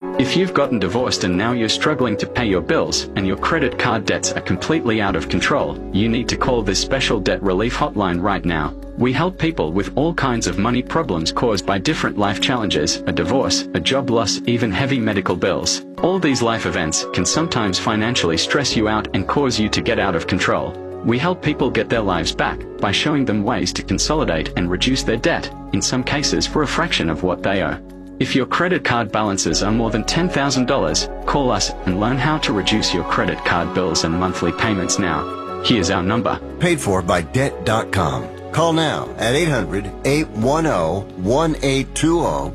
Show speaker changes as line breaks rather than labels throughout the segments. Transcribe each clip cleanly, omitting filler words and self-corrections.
If you've gotten divorced and now you're struggling to pay your bills and your credit card debts are completely out of control, you need to call this special debt relief hotline right now. We help people with all kinds of money problems caused by different life challenges, a divorce, a job loss, even heavy medical bills. All these life events can sometimes financially stress you out and cause you to get out of control. We help people get their lives back by showing them ways to consolidate and reduce their debt, in some cases for a fraction of what they owe. If your credit card balances are more than $10,000, call us and learn how to reduce your credit card bills and monthly payments now. Here's our number.
Paid for by Debt.com. Call now at 800-810-1820.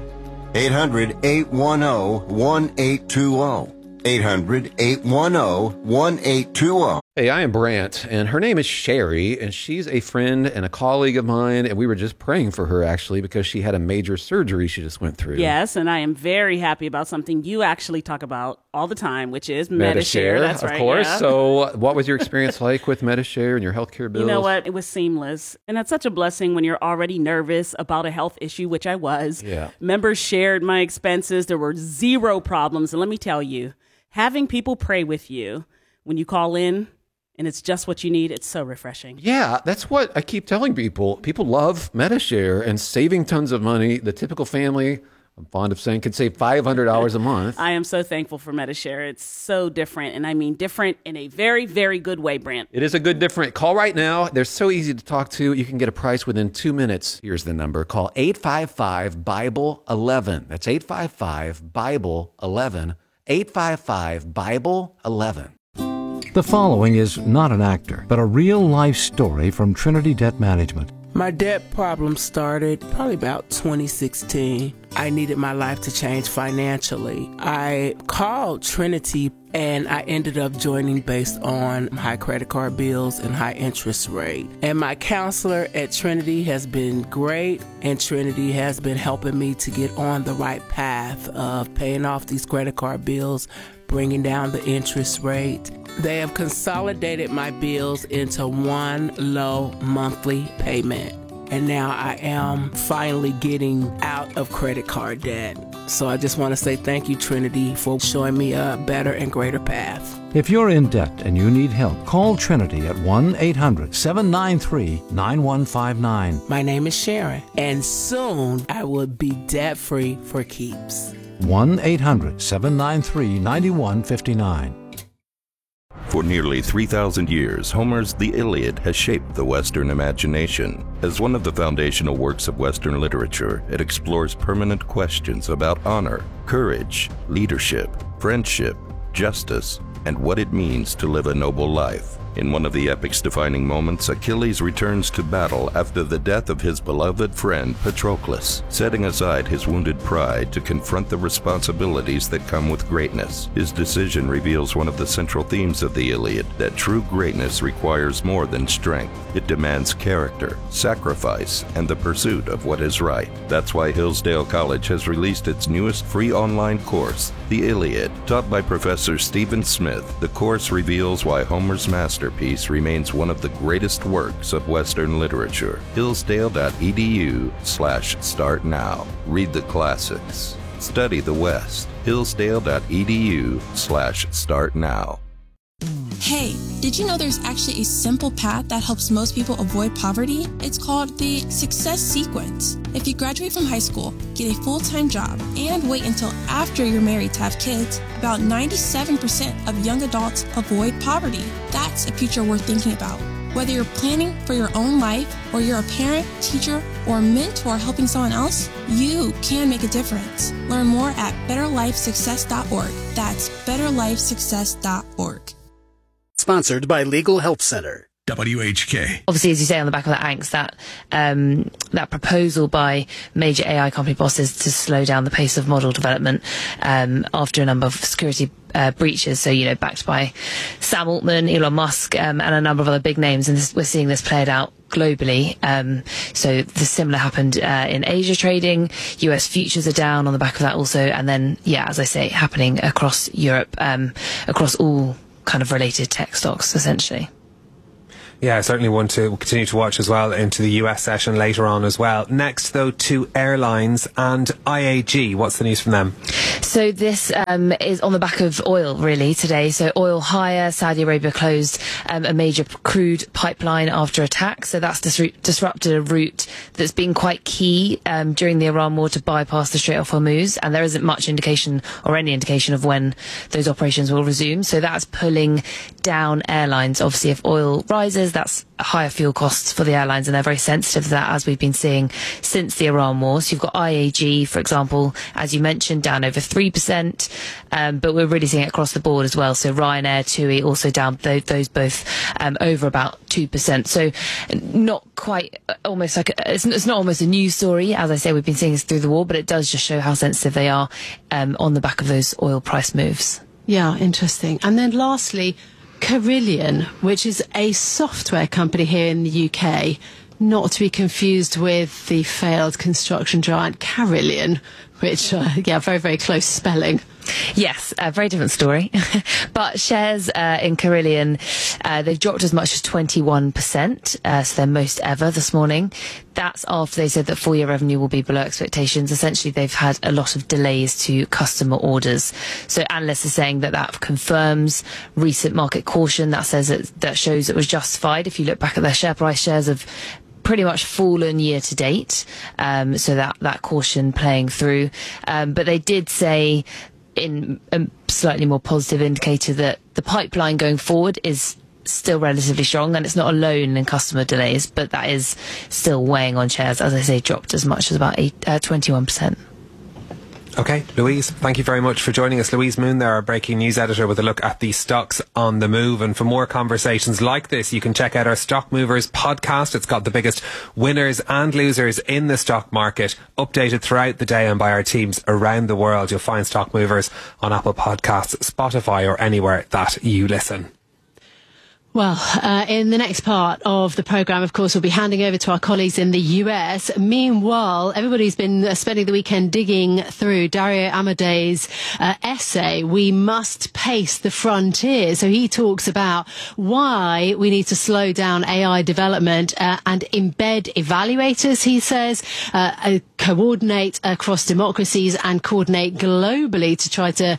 800-810-1820. 800-810-1820.
Hey, I am Brant, and her name is Sherry, and she's a friend and a colleague of mine, and we were just praying for her, actually, because she had a major surgery she just went through.
Yes, and I am very happy about something you actually talk about all the time, which is Medi-Share. That's right,
of course.
Yeah.
So what was your experience like with Medi-Share and your healthcare bills?
You know what? It was seamless. And that's such a blessing when you're already nervous about a health issue, which I was.
Yeah.
Members shared my expenses. There were zero problems. And let me tell you, having people pray with you when you call in, and it's just what you need, it's so refreshing.
Yeah, that's what I keep telling people. People love Medi-Share and saving tons of money. The typical family, I'm fond of saying, could save $500 a month.
I am so thankful for Medi-Share. It's so different, and I mean different in a very, very good way, Brant.
It is a good different. Call right now. They're so easy to talk to. You can get a price within 2 minutes. Here's the number. Call 855-BIBLE-11. That's 855-BIBLE-11. 855-BIBLE-11.
The following is not an actor, but a real-life story from Trinity Debt Management.
My debt problem started probably about 2016. I needed my life to change financially. I called Trinity and I ended up joining based on high credit card bills and high interest rate. And my counselor at Trinity has been great, and Trinity has been helping me to get on the right path of paying off these credit card bills, bringing down the interest rate. They have consolidated my bills into one low monthly payment. And now I am finally getting out of credit card debt. So I just want to say thank you, Trinity, for showing me a better and greater path.
If you're in debt and you need help, call Trinity at 1-800-793-9159.
My name is Sharon, and soon I will be debt-free for keeps.
1-800-793-9159.
For nearly 3,000 years, Homer's The Iliad has shaped the Western imagination. As one of the foundational works of Western literature, it explores permanent questions about honor, courage, leadership, friendship, justice, and what it means to live a noble life. In one of the epic's defining moments, Achilles returns to battle after the death of his beloved friend Patroclus, setting aside his wounded pride to confront the responsibilities that come with greatness. His decision reveals one of the central themes of the Iliad, that true greatness requires more than strength. It demands character, sacrifice, and the pursuit of what is right. That's why Hillsdale College has released its newest free online course, The Iliad. Taught by Professor Stephen Smith, the course reveals why Homer's masterpiece remains one of the greatest works of Western literature. Hillsdale.edu/start now. Read the classics. Study the West. Hillsdale.edu/start now.
Hey, did you know there's actually a simple path that helps most people avoid poverty? It's called the Success Sequence. If you graduate from high school, get a full-time job, and wait until after you're married to have kids, about 97% of young adults avoid poverty. That's a future worth thinking about. Whether you're planning for your own life, or you're a parent, teacher, or mentor helping someone else, you can make a difference. Learn more at betterlifesuccess.org. That's betterlifesuccess.org.
Sponsored by Legal Help Center. WHK.
Obviously, as you say on the back of that angst, that proposal by major AI company bosses to slow down the pace of model development after a number of security breaches. So, backed by Sam Altman, Elon Musk, and a number of other big names. And we're seeing this played out globally. So the similar happened in Asia trading. US futures are down on the back of that also. And then, as I say, happening across Europe, across all kind of related tech stocks, essentially.
Yeah, certainly one to continue to watch as well into the US session later on as well. Next, though, to airlines and IAG. What's the news from them?
So this is on the back of oil, really, today. So oil higher. Saudi Arabia closed a major crude pipeline after attack. So that's disrupted a route that's been quite key during the Iran war to bypass the Strait of Hormuz. And there isn't much indication or any indication of when those operations will resume. So that's pulling down airlines. Obviously, if oil rises, that's higher fuel costs for the airlines, and they're very sensitive to that, as we've been seeing since the Iran war. So you've got IAG, for example, as you mentioned, down over 3%, but we're really seeing it across the board as well. So Ryanair, TUI also down, those both over about 2%. So not quite, almost like, it's not almost a news story. As I say, we've been seeing this through the war, but it does just show how sensitive they are on the back of those oil price moves.
Yeah, interesting. And then lastly, Carillion, which is a software company here in the UK, not to be confused with the failed construction giant Carillion, which, very, very close spelling.
Yes, a very different story. But shares in Carillion, they've dropped as much as 21%, so their most ever this morning. That's after they said that full year revenue will be below expectations. Essentially, they've had a lot of delays to customer orders. So analysts are saying that confirms recent market caution. That says that shows it was justified. If you look back at their share price, shares have pretty much fallen year to date. So that caution playing through. But they did say, in a slightly more positive indicator, that the pipeline going forward is still relatively strong, and it's not alone in customer delays, but that is still weighing on shares. As I say, dropped as much as about 21%.
Okay, Louise, thank you very much for joining us. Louise Moon there, our breaking news editor, with a look at the stocks on the move. And for more conversations like this, you can check out our Stock Movers podcast. It's got the biggest winners and losers in the stock market, updated throughout the day and by our teams around the world. You'll find Stock Movers on Apple Podcasts, Spotify, or anywhere that you listen.
Well, in the next part of the programme, of course, we'll be handing over to our colleagues in the US. Meanwhile, everybody's been spending the weekend digging through Dario Amadei's essay, We Must Pace the Frontier. So he talks about why we need to slow down AI development and embed evaluators, he says, coordinate across democracies and coordinate globally to try to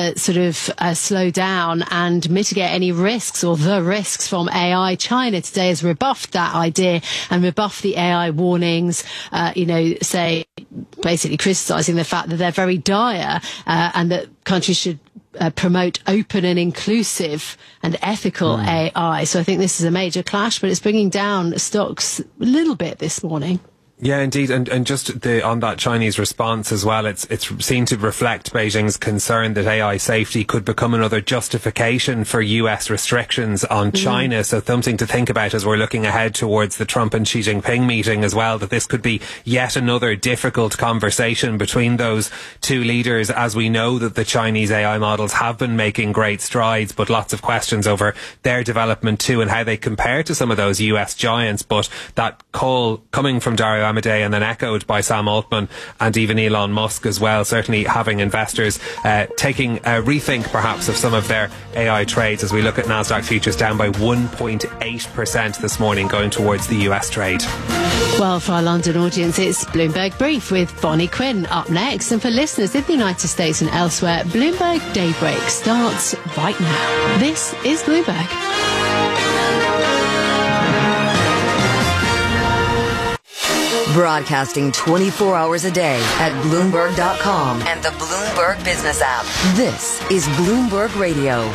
slow down and mitigate any risks or the risks from AI. China today has rebuffed that idea and rebuffed the AI warnings, say basically criticising the fact that they're very dire and that countries should promote open and inclusive and ethical AI. So I think this is a major clash, but it's bringing down stocks a little bit this morning.
Yeah, indeed. And just on that Chinese response as well, it's seen to reflect Beijing's concern that AI safety could become another justification for US restrictions on China. So something to think about as we're looking ahead towards the Trump and Xi Jinping meeting as well, that this could be yet another difficult conversation between those two leaders, as we know that the Chinese AI models have been making great strides, but lots of questions over their development too and how they compare to some of those US giants. But that call coming from Dario Amadei and then echoed by Sam Altman and even Elon Musk as well, certainly having investors taking a rethink perhaps of some of their AI trades, as we look at Nasdaq futures down by 1.8% this morning, going towards the US trade.
Well, for our London audience, it's Bloomberg Brief with Bonnie Quinn up next, and for listeners in the United States and elsewhere, Bloomberg Daybreak starts right now. This is Bloomberg.
Broadcasting 24 hours a day at Bloomberg.com and the Bloomberg Business app. This is Bloomberg Radio.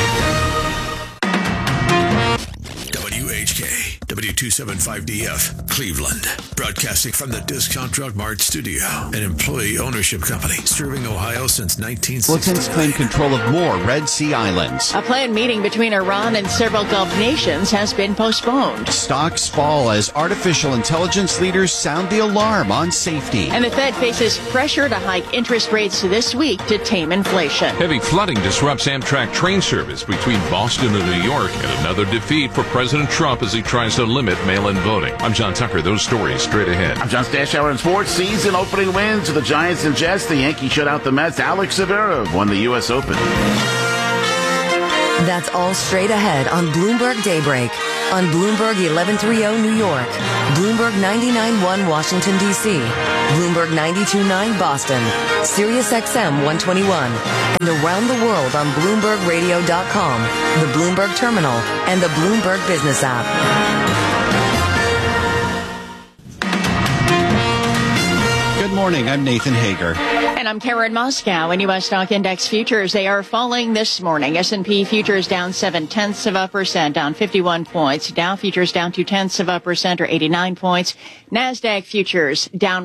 WHK, W275DF, Cleveland. Broadcasting from the Discount Drug Mart studio, an employee ownership company serving Ohio since 1960.
Militants claim control of more Red Sea islands.
A planned meeting between Iran and several Gulf nations has been postponed.
Stocks fall as artificial intelligence leaders sound the alarm on safety.
And the Fed faces pressure to hike interest rates this week to tame inflation.
Heavy flooding disrupts Amtrak train service between Boston and New York, and another defeat for President Trump as he tries to limit mail-in voting. I'm John Tucker. Those stories straight ahead.
I'm John Stashower in sports. Season opening wins to the Giants and Jets. The Yankees shut out the Mets. Alex Zverev won the U.S. Open.
That's all straight ahead on Bloomberg Daybreak. on Bloomberg 1130 New York, Bloomberg 99.1 Washington, D.C., Bloomberg 92.9 Boston, Sirius XM 121, and around the world on BloombergRadio.com, the Bloomberg Terminal, and the Bloomberg Business app.
Good morning. I'm Nathan Hager.
And I'm Karen Moscow. In U.S. stock index futures, they are falling this morning. S&P futures down 0.7%, down 51 points. Dow futures down 0.2%, or 89 points. NASDAQ futures down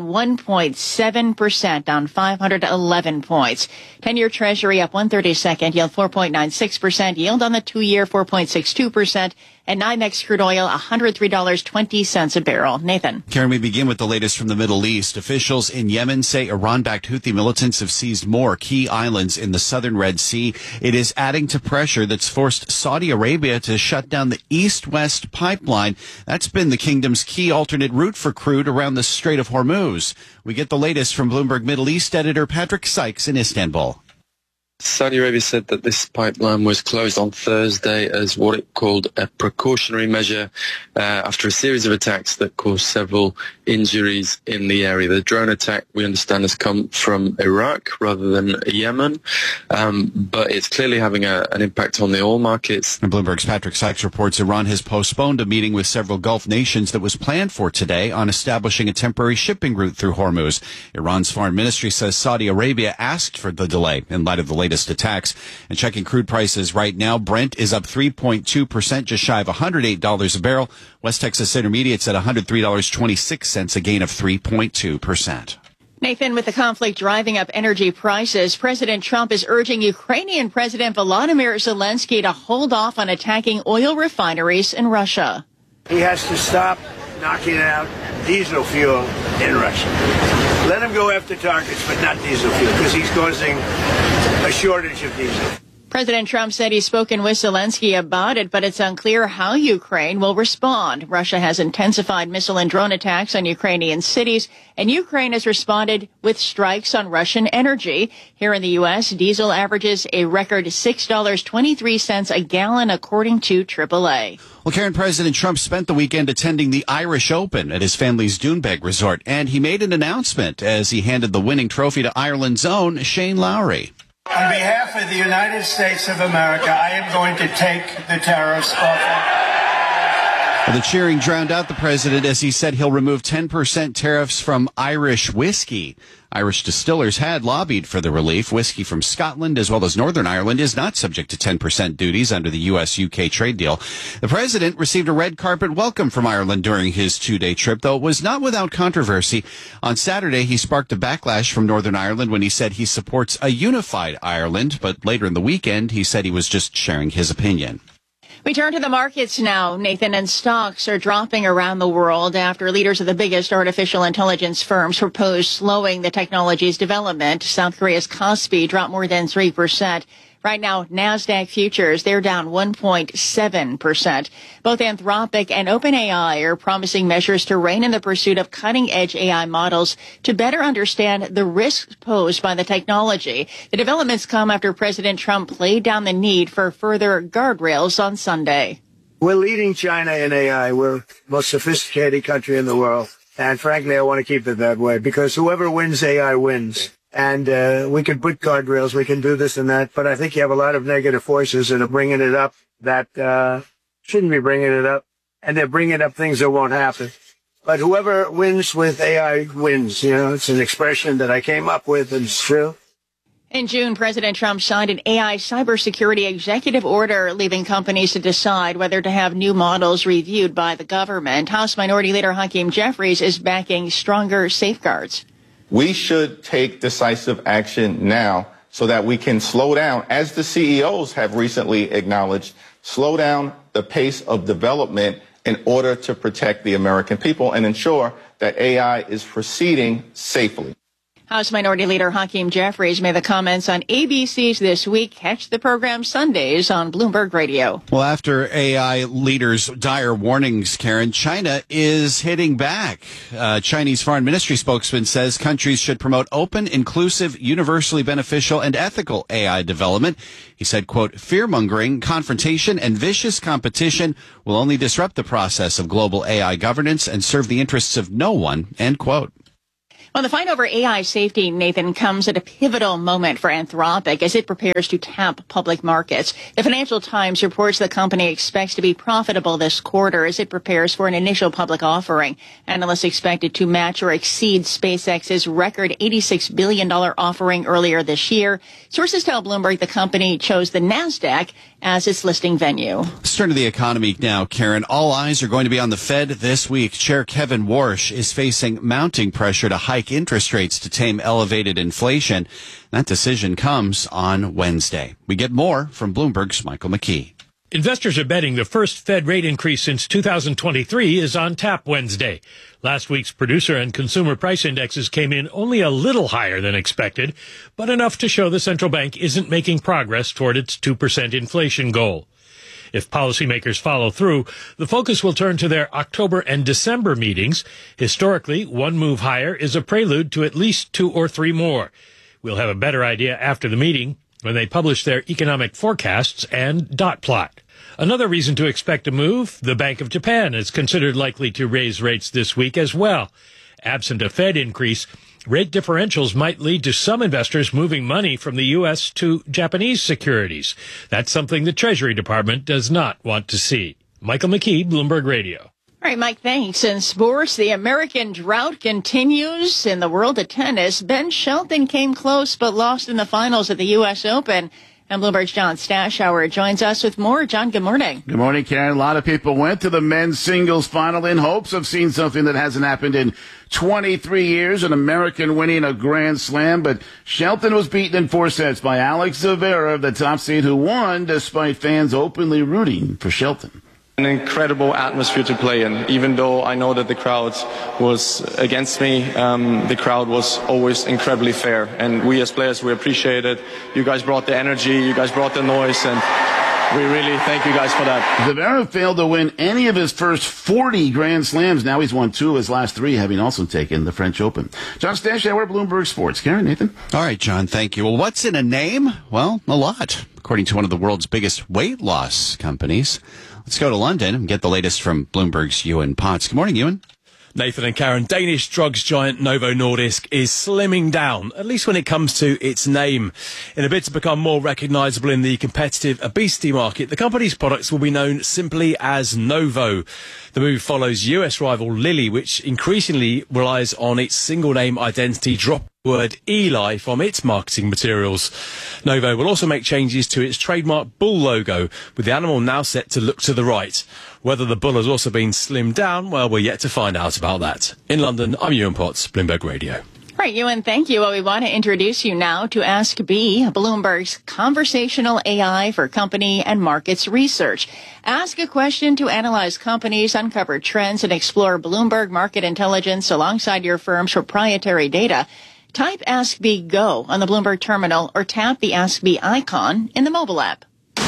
1.7%, down 511 points. 10-year Treasury up 1/32, yield 4.96%, yield on the 2-year 4.62%. And NYMEX crude oil, $103.20 a barrel. Nathan.
Karen, we begin with the latest from the Middle East. Officials in Yemen say Iran-backed Houthi militants have seized more key islands in the southern Red Sea. It is adding to pressure that's forced Saudi Arabia to shut down the east-west pipeline. That's been the kingdom's key alternate route for crude around the Strait of Hormuz. We get the latest from Bloomberg Middle East editor Patrick Sykes in Istanbul.
Saudi Arabia said that this pipeline was closed on Thursday as what it called a precautionary measure after a series of attacks that caused several injuries in the area. The drone attack, we understand, has come from Iraq rather than Yemen, but it's clearly having an impact on the oil markets.
And Bloomberg's Patrick Sykes reports Iran has postponed a meeting with several Gulf nations that was planned for today on establishing a temporary shipping route through Hormuz. Iran's foreign ministry says Saudi Arabia asked for the delay in light of the latest attacks. And checking crude prices right now, Brent is up 3.2%, just shy of $108 a barrel. West Texas Intermediate's at $103.26, a gain of 3.2%.
Nathan, with the conflict driving up energy prices, President Trump is urging Ukrainian President Volodymyr Zelensky to hold off on attacking oil refineries in Russia.
He has to stop knocking out diesel fuel in Russia. Let him go after targets, but not diesel fuel, because he's causing a shortage of diesel.
President Trump said he's spoken with Zelensky about it, but it's unclear how Ukraine will respond. Russia has intensified missile and drone attacks on Ukrainian cities, and Ukraine has responded with strikes on Russian energy. Here in the U.S., diesel averages a record $6.23 a gallon, according to AAA.
Well, Karen, President Trump spent the weekend attending the Irish Open at his family's Doonbeg resort, and he made an announcement as he handed the winning trophy to Ireland's own Shane Lowry.
On behalf of the United States of America, I am going to take the tariffs off.
The cheering drowned out the president as he said he'll remove 10% tariffs from Irish whiskey. Irish distillers had lobbied for the relief. Whiskey from Scotland as well as Northern Ireland is not subject to 10% duties under the U.S.-UK trade deal. The president received a red carpet welcome from Ireland during his 2-day trip, though it was not without controversy. On Saturday, he sparked a backlash from Northern Ireland when he said he supports a unified Ireland, but later in the weekend, he said he was just sharing his opinion.
We turn to the markets now, Nathan, and stocks are dropping around the world after leaders of the biggest artificial intelligence firms proposed slowing the technology's development. South Korea's Kospi dropped more than 3%. Right now, NASDAQ futures, they're down 1.7%. Both Anthropic and OpenAI are promising measures to rein in the pursuit of cutting-edge AI models to better understand the risks posed by the technology. The developments come after President Trump played down the need for further guardrails on Sunday.
We're leading China in AI. We're the most sophisticated country in the world. And frankly, I want to keep it that way because whoever wins AI wins. And we can put guardrails, we can do this and that, but I think you have a lot of negative forces that are bringing it up that shouldn't be bringing it up, and they're bringing up things that won't happen. But whoever wins with AI wins. You know, it's an expression that I came up with, and it's true.
In June, President Trump signed an AI cybersecurity executive order, leaving companies to decide whether to have new models reviewed by the government. House Minority Leader Hakeem Jeffries is backing stronger safeguards.
We should take decisive action now so that we can slow down, as the CEOs have recently acknowledged, slow down the pace of development in order to protect the American people and ensure that AI is proceeding safely.
House Minority Leader Hakeem Jeffries made the comments on ABC's This Week. Catch the program Sundays on Bloomberg Radio.
Well, after AI leaders' dire warnings, Karen, China is hitting back. Chinese Foreign Ministry spokesman says countries should promote open, inclusive, universally beneficial, and ethical AI development. He said, quote, fear-mongering, confrontation, and vicious competition will only disrupt the process of global AI governance and serve the interests of no one, end quote.
Well, the fight over AI safety, Nathan, comes at a pivotal moment for Anthropic as it prepares to tap public markets. The Financial Times reports the company expects to be profitable this quarter as it prepares for an initial public offering. Analysts expect it to match or exceed SpaceX's record $86 billion offering earlier this year. Sources tell Bloomberg the company chose the NASDAQ as its listing venue.
Let's turn to the economy now, Karen. All eyes are going to be on the Fed this week. Chair Kevin Warsh is facing mounting pressure to hike interest rates to tame elevated inflation. That decision comes on Wednesday. We get more from Bloomberg's Michael McKee.
Investors are betting the first Fed rate increase since 2023 is on tap Wednesday. Last week's producer and consumer price indexes came in only a little higher than expected, but enough to show the central bank isn't making progress toward its 2% inflation goal. If policymakers follow through, the focus will turn to their October and December meetings. Historically, one move higher is a prelude to at least 2 or 3 more. We'll have a better idea after the meeting when they publish their economic forecasts and dot plot. Another reason to expect a move, the Bank of Japan is considered likely to raise rates this week as well. Absent a Fed increase, rate differentials might lead to some investors moving money from the U.S. to Japanese securities. That's something the Treasury Department does not want to see. Michael McKee, Bloomberg Radio.
All right, Mike, thanks. In sports, the American drought continues. In the world of tennis, Ben Shelton came close but lost in the finals at the U.S. Open. And Bloomberg's John Stashower joins us with more. John, good morning.
Good morning, Karen. A lot of people went to the men's singles final in hopes of seeing something that hasn't happened in 23 years, an American winning a Grand Slam. But Shelton was beaten in 4 sets by Alex Zverev, the top seed, who won despite fans openly rooting for Shelton.
An incredible atmosphere to play in. Even though I know that the crowd was against me, the crowd was always incredibly fair. And we as players, we appreciate it. You guys brought the energy, you guys brought the noise, and we really thank you guys for that.
Zverev failed to win any of his first 40 Grand Slams. Now he's won 2 of his last 3, having also taken the French Open. John Stashower, Bloomberg Sports. Karen, Nathan?
All right, John, thank you. Well, what's in a name? Well, a lot, according to one of the world's biggest weight loss companies. Let's go to London and get the latest from Bloomberg's Ewan Potts. Good morning, Ewan.
Nathan and Karen, Danish drugs giant Novo Nordisk is slimming down, at least when it comes to its name. In a bid to become more recognisable in the competitive obesity market, the company's products will be known simply as Novo. The move follows US rival Lilly, which increasingly relies on its single name identity, drop word Eli from its marketing materials. Novo will also make changes to its trademark bull logo, with the animal now set to look to the right. Whether the bull has also been slimmed down, well, we're yet to find out about that. In London, I'm Ewan Potts, Bloomberg Radio.
All right, Ewan, thank you. Well, we want to introduce you now to Ask B, Bloomberg's conversational AI for company and markets research. Ask a question to analyze companies, uncover trends, and explore Bloomberg market intelligence alongside your firm's proprietary data. Type Ask B Go on the Bloomberg terminal or tap the Ask B icon in the mobile app.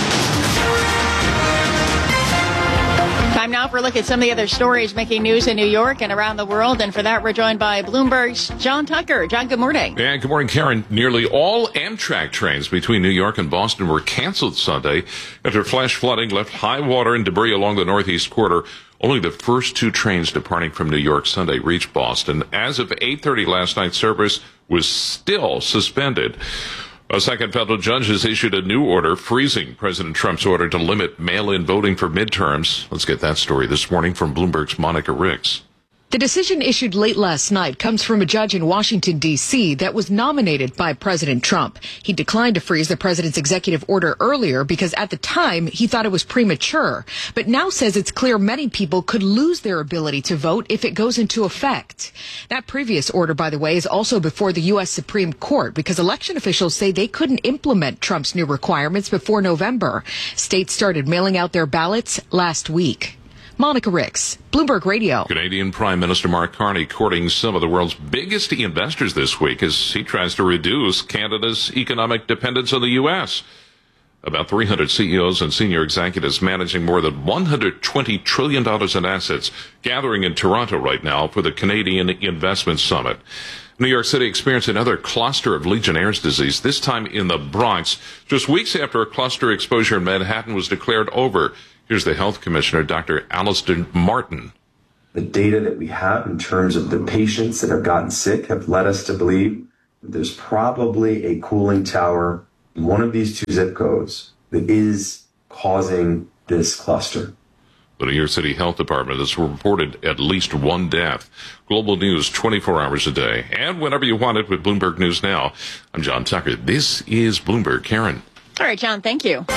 Time now for a look at some of the other stories making news in New York and around the world. And for that, we're joined by Bloomberg's John Tucker. John, good morning.
And good morning, Karen. Nearly all Amtrak trains between New York and Boston were canceled Sunday after flash flooding left high water and debris along the northeast quarter. Only the first 2 trains departing from New York Sunday reached Boston. As of 8:30 last night, service was still suspended. A second federal judge has issued a new order freezing President Trump's order to limit mail-in voting for midterms. Let's get that story this morning from Bloomberg's Monica Ricks.
The decision issued late last night comes from a judge in Washington, D.C. that was nominated by President Trump. He declined to freeze the president's executive order earlier because at the time he thought it was premature, but now says it's clear many people could lose their ability to vote if it goes into effect. That previous order, by the way, is also before the U.S. Supreme Court because election officials say they couldn't implement Trump's new requirements before November. States started mailing out their ballots last week. Monica Ricks, Bloomberg Radio.
Canadian Prime Minister Mark Carney courting some of the world's biggest investors this week as he tries to reduce Canada's economic dependence on the U.S. About 300 CEOs and senior executives managing more than $120 trillion in assets gathering in Toronto right now for the Canadian Investment Summit. New York City experienced another cluster of Legionnaire's disease, this time in the Bronx, just weeks after a cluster exposure in Manhattan was declared over. Here's the health commissioner, Dr. Alistair Martin.
The data that we have in terms of the patients that have gotten sick have led us to believe that there's probably a cooling tower in one of these two zip codes that is causing this cluster.
The New York City Health Department has reported at least one death. Global news 24 hours a day. And whenever you want it with Bloomberg News Now. I'm John Tucker. This is Bloomberg. Karen.
All right, John, thank you.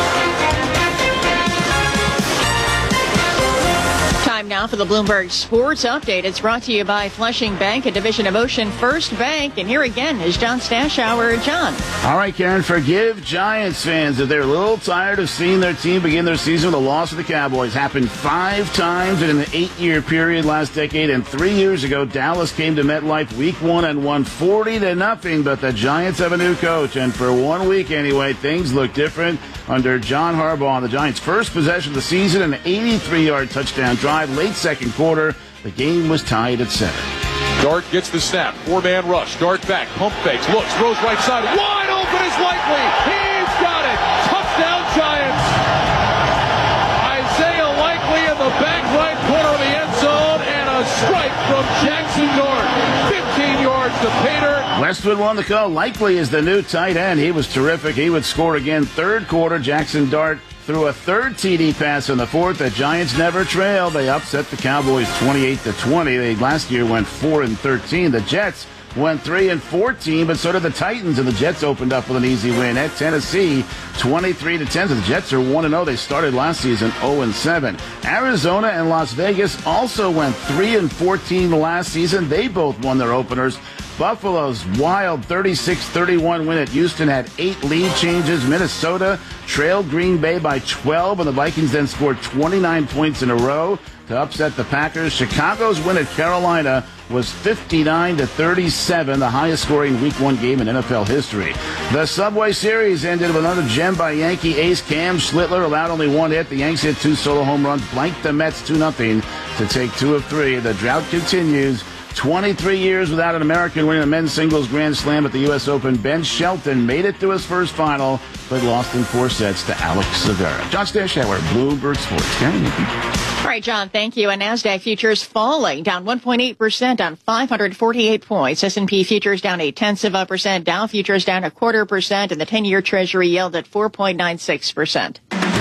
Time now for the Bloomberg Sports Update. It's brought to you by Flushing Bank, a division of Ocean First Bank. And here again is John Stashauer. John.
All right, Karen, forgive Giants fans if they're a little tired of seeing their team begin their season with a loss to the Cowboys. Happened 5 times in an 8-year period last decade, and 3 years ago, Dallas came to MetLife Week 1 and won 40-0. But the Giants have a new coach, and for 1 week anyway, things look different under John Harbaugh on the Giants' first possession of the season, an 83-yard touchdown drive late second quarter. The game was tied at 7.
Dart gets the snap. 4-man rush. Dart back. Pump fakes. Looks. Throws right side. Wide open is Likely. He's got it. Touchdown Giants. Isaiah Likely in the back right corner of the end zone. And a strike from Jackson Dart. 15 yards to Pater.
Westwood won the call. Likely is the new tight end. He was terrific. He would score again third quarter. Jackson Dart threw a third TD pass in the fourth. The Giants never trailed. They upset the Cowboys 28-20. They last year went 4-13. The Jets went 3-14, but so did the Titans, and the Jets opened up with an easy win at Tennessee, 23-10. So the Jets are 1-0. They started last season 0-7. Arizona and Las Vegas also went 3-14 last season. They both won their openers. Buffalo's wild 36-31 win at Houston had 8 lead changes. Minnesota trailed Green Bay by 12, and the Vikings then scored 29 points in a row to upset the Packers. Chicago's win at Carolina was 59-37, the highest scoring Week 1 game in NFL history. The Subway Series ended with another gem by Yankee ace Cam Schlittler, allowed only 1 hit. The Yanks hit 2 solo home runs, blanked the Mets 2-0 to take 2 of 3. The drought continues. 23 years without an American winning a men's singles Grand Slam at the U.S. Open. Ben Shelton made it to his first final, but lost in 4 sets to Alex Severa. John Stashauer, Bloomberg Sports. Karen.
All right, John, thank you. And NASDAQ futures falling, down 1.8% on 548 points. S&P futures down 0.8%. Dow futures down 0.25%, and the 10-year Treasury yield at 4.96%.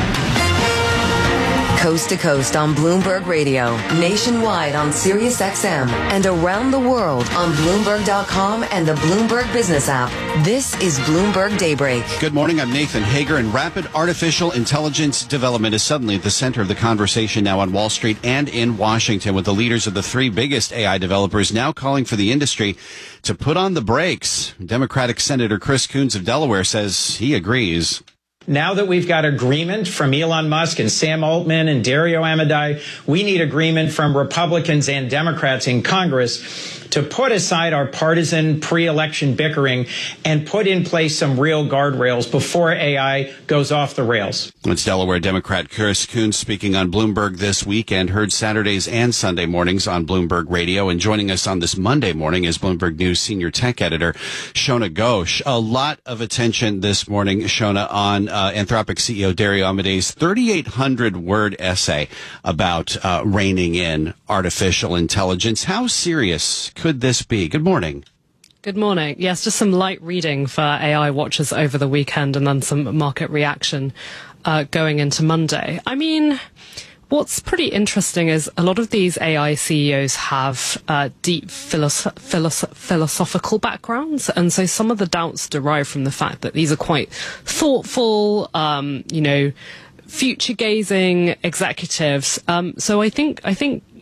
Coast to coast on Bloomberg Radio, nationwide on Sirius XM, and around the world on Bloomberg.com and the Bloomberg Business app. This is Bloomberg Daybreak.
Good morning, I'm Nathan Hager, and rapid artificial intelligence development is suddenly at the center of the conversation now on Wall Street and in Washington, with the leaders of the 3 biggest AI developers now calling for the industry to put on the brakes. Democratic Senator Chris Coons of Delaware says he agrees.
Now that we've got agreement from Elon Musk and Sam Altman and Dario Amodei, we need agreement from Republicans and Democrats in Congress to put aside our partisan pre-election bickering and put in place some real guardrails before AI goes off the rails.
It's Delaware Democrat Chris Coons speaking on Bloomberg this week, and heard Saturdays and Sunday mornings on Bloomberg Radio. And joining us on this Monday morning is Bloomberg News senior tech editor Shona Ghosh. A lot of attention this morning, Shona, on Anthropic CEO Dario Amodei's 3,800-word essay about reining in artificial intelligence. How serious could this be? Good morning.
Good morning. Yes, just some light reading for AI watchers over the weekend, and then some market reaction going into Monday. I mean, what's pretty interesting is a lot of these AI CEOs have deep philosophical backgrounds, and so some of the doubts derive from the fact that these are quite thoughtful, future-gazing executives. So I think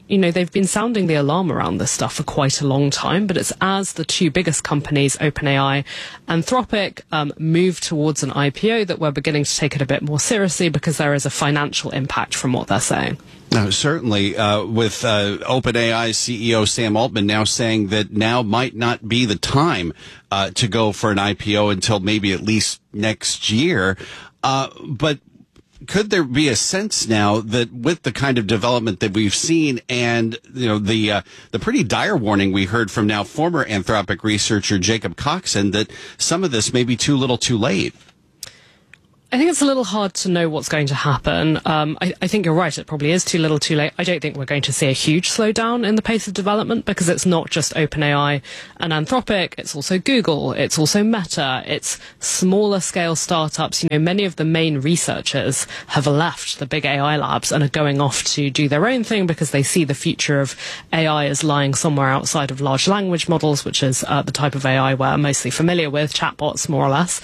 they've been sounding the alarm around this stuff for quite a long time, but it's as the two biggest companies, OpenAI, Anthropic, move towards an IPO that we're beginning to take it a bit more seriously because there is a financial impact from what they're saying.
No, certainly, with OpenAI CEO Sam Altman now saying that now might not be the time to go for an IPO until maybe at least next year. But could there be a sense now that with the kind of development that we've seen and, the pretty dire warning we heard from now former Anthropic researcher Jacob Coxon that some of this may be too little too late?
I think it's a little hard to know what's going to happen. I think you're right. It probably is too little too late. I don't think we're going to see a huge slowdown in the pace of development because it's not just OpenAI and Anthropic. It's also Google. It's also Meta. It's smaller scale startups. Many of the main researchers have left the big AI labs and are going off to do their own thing because they see the future of AI as lying somewhere outside of large language models, which is the type of AI we're mostly familiar with, chatbots, more or less.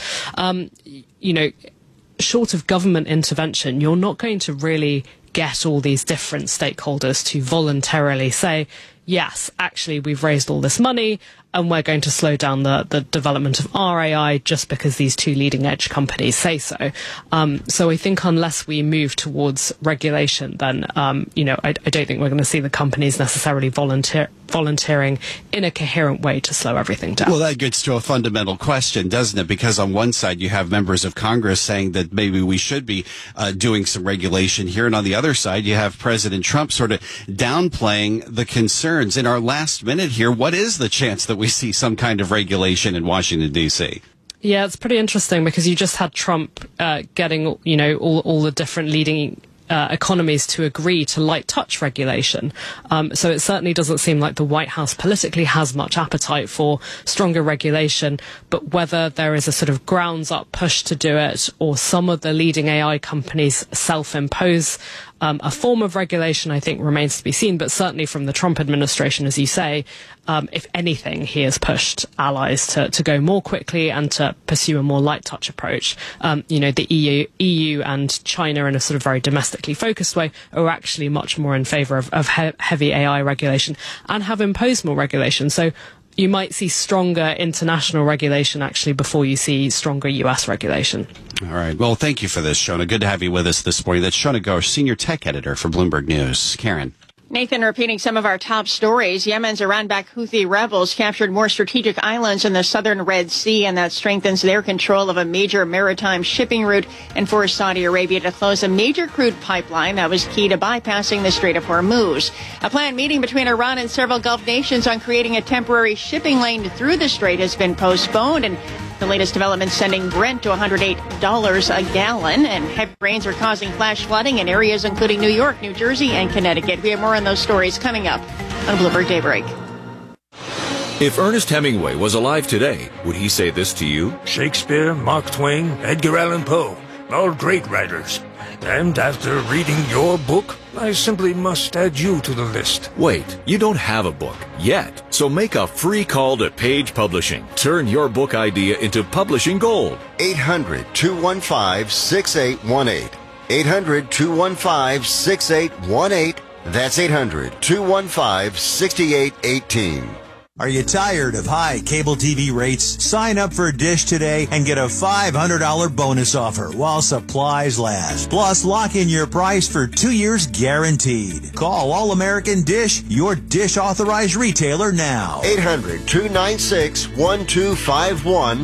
Short of government intervention, you're not going to really get all these different stakeholders to voluntarily say, yes, actually, we've raised all this money and we're going to slow down the development of our AI just because these two leading edge companies say so. So I think unless we move towards regulation, then, I don't think we're going to see the companies necessarily volunteering in a coherent way to slow everything down.
Well, that gets to a fundamental question, doesn't it? Because on one side, you have members of Congress saying that maybe we should be doing some regulation here. And on the other side, you have President Trump sort of downplaying the concerns. In our last minute here, what is the chance that we see some kind of regulation in Washington, D.C.?
Yeah, it's pretty interesting because you just had Trump getting, all the different leading economies to agree to light touch regulation. So it certainly doesn't seem like the White House politically has much appetite for stronger regulation, but whether there is a sort of grounds up push to do it or some of the leading AI companies self-impose a form of regulation, I think remains to be seen. But certainly from the Trump administration, as you say, if anything, he has pushed allies to go more quickly and to pursue a more light touch approach. The EU and China, in a sort of very domestically focused way, are actually much more in favour of heavy AI regulation and have imposed more regulation. So you might see stronger international regulation actually before you see stronger US regulation.
All right. Well, thank you for this, Shona. Good to have you with us this morning. That's Shona Ghosh, senior tech editor for Bloomberg News. Karen.
Nathan, repeating some of our top stories, Yemen's Iran-backed Houthi rebels captured more strategic islands in the southern Red Sea, and that strengthens their control of a major maritime shipping route and forced Saudi Arabia to close a major crude pipeline that was key to bypassing the Strait of Hormuz. A planned meeting between Iran and several Gulf nations on creating a temporary shipping lane through the strait has been postponed, and the latest development sending Brent to $108 a gallon, and heavy rains are causing flash flooding in areas including New York, New Jersey, and Connecticut. We have more on those stories coming up on Bloomberg Daybreak.
If Ernest Hemingway was alive today, would he say this to you?
Shakespeare, Mark Twain, Edgar Allan Poe, all great writers. And after reading your book, I simply must add you to the list.
Wait, you don't have a book yet. So make a free call to Page Publishing. Turn your book idea into publishing gold.
800-215-6818. 800-215-6818. That's 800-215-6818.
Are you tired of high cable TV rates? Sign up for Dish today and get a $500 bonus offer while supplies last. Plus, lock in your price for 2 years guaranteed. Call All American Dish, your Dish authorized retailer now.
800-296-1251.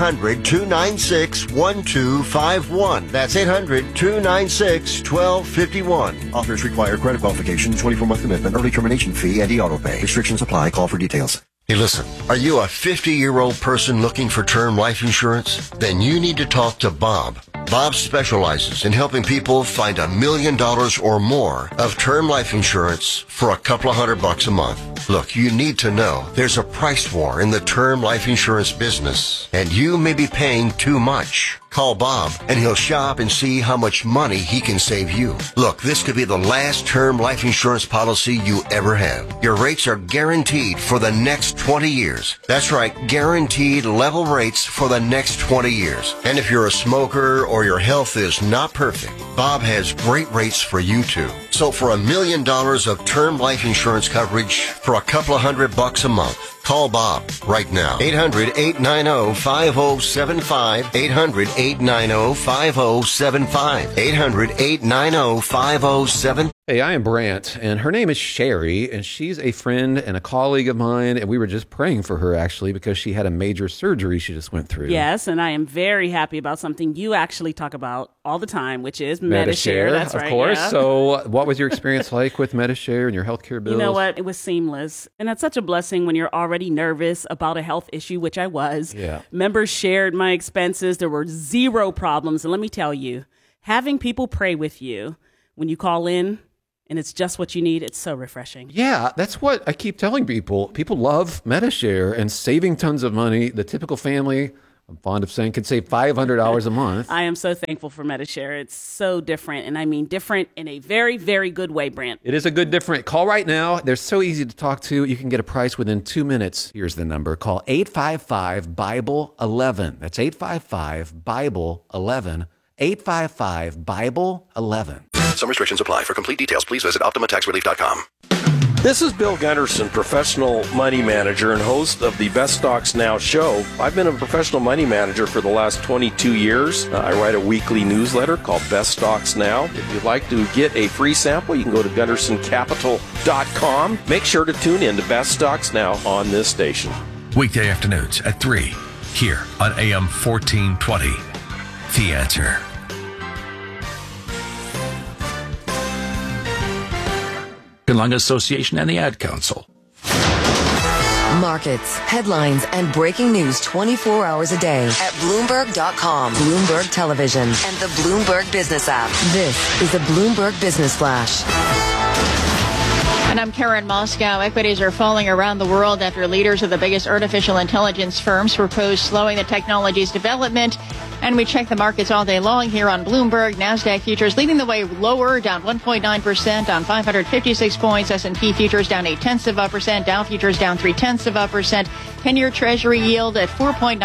800-296-1251. That's 800-296-1251.
Offers require credit qualification, 24-month commitment, early termination fee, and e-auto pay. Restrictions apply. Call for details.
Hey, listen, are you a 50-year-old person looking for term life insurance? Then you need to talk to Bob. Bob specializes in helping people find $1 million or more of term life insurance for a couple of $100 a month. Look, you need to know there's a price war in the term life insurance business, and you may be paying too much. Call Bob, and he'll shop and see how much money he can save you. Look, this could be the last term life insurance policy you ever have. Your rates are guaranteed for the next 20 years. That's right, guaranteed level rates for the next 20 years. And if you're a smoker or your health is not perfect, Bob has great rates for you too. So for $1 million of term life insurance coverage for a couple of $100 a month, call Bob right now. 800-890-5075. 800-890-5075. 800-890-5075.
Hey, I am Brant, and her name is Sherry, and she's a friend and a colleague of mine, and we were just praying for her, actually, because she had a major surgery she just went through.
Yes, and I am very happy about something you actually talk about all the time, which is Medi-Share. That's right,
of course.
Yeah.
So what was your experience like with Medi-Share and your healthcare bills?
You know what? It was seamless, and that's such a blessing when you're already nervous about a health issue, which I was.
Yeah.
Members shared my expenses. There were zero problems, and let me tell you, having people pray with you when you call in, and it's just what you need, it's so refreshing.
Yeah, that's what I keep telling people. People love Medi-Share and saving tons of money. The typical family, I'm fond of saying, could save $500 a month.
I am so thankful for Medi-Share. It's so different, and I mean different in a very, very good way, Brant.
It is a good different. Call right now. They're so easy to talk to. You can get a price within 2 minutes. Here's the number. Call 855-BIBLE-11. That's 855-BIBLE-11. 855-BIBLE-11.
Some restrictions apply. For complete details, please visit OptimaTaxRelief.com.
This is Bill Gunderson, professional money manager and host of the Best Stocks Now show. I've been a professional money manager for the last 22 years. I write a weekly newsletter called Best Stocks Now. If you'd like to get a free sample, you can go to GundersonCapital.com. Make sure to tune in to Best Stocks Now on this station.
Weekday afternoons at 3 here on AM 1420. The Answer.
Lung Association and the Ad Council.
Markets, headlines, and breaking news 24 hours a day at Bloomberg.com, Bloomberg Television, and the Bloomberg Business app. This is the Bloomberg Business Flash.
And I'm Karen Moscow. Equities are falling around the world after leaders of the biggest artificial intelligence firms propose slowing the technology's development. And we check the markets all day long here on Bloomberg. NASDAQ futures leading the way lower, down 1.9%, down 556 points. S&P futures down 0.8%. Dow futures down 0.3%. 10-year Treasury yield at